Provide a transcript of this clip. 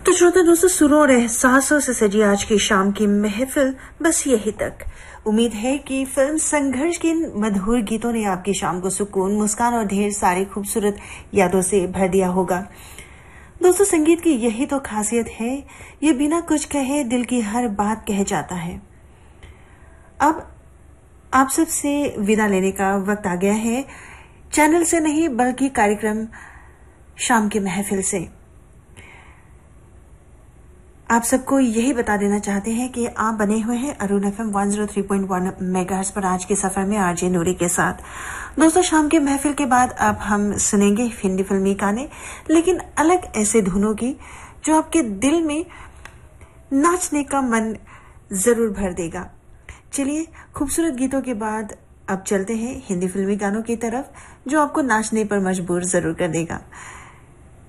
तो श्रोता दोस्तों, सुरों और एहसासों से सजी आज की शाम की महफिल बस यही तक। उम्मीद है कि फिल्म संघर्ष के मधुर गीतों ने आपकी शाम को सुकून, मुस्कान और ढेर सारी खूबसूरत यादों से भर दिया होगा। दोस्तों, संगीत की यही तो खासियत है, ये बिना कुछ कहे दिल की हर बात कह जाता है। अब आप सबसे विदा लेने का वक्त आ गया है, चैनल से नहीं बल्कि कार्यक्रम शाम की महफिल से। आप सबको यही बता देना चाहते हैं कि आप बने हुए हैं अरुण FM 103.1 मेगाहर्ट्ज पर आज के सफर में आरजे नूरी के साथ। दोस्तों, शाम के महफिल के बाद अब हम सुनेंगे हिंदी फिल्मी गाने, लेकिन अलग ऐसे धुनों की जो आपके दिल में नाचने का मन जरूर भर देगा। चलिए, खूबसूरत गीतों के बाद अब चलते हैं हिंदी फिल्मी गानों की तरफ, जो आपको नाचने पर मजबूर जरूर कर देगा।